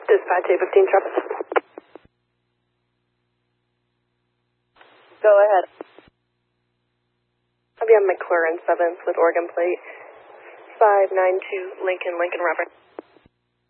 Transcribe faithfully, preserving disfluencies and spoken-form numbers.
Dispatch eight fifteen traffic. Go ahead. I'll be on McLaren seventh with Oregon plate five nine two Lincoln, Lincoln Robert.